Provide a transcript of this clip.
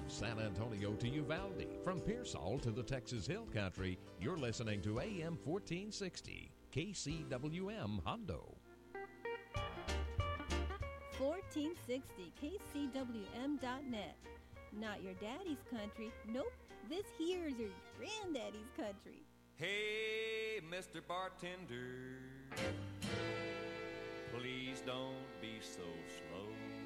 San Antonio to Uvalde, from Pearsall to the Texas Hill Country, you're listening to AM 1460, KCWM Hondo. 1460 KCWM.net. Not your daddy's country. Nope, this here's your granddaddy's country. Hey, Mr. Bartender, please don't be so slow.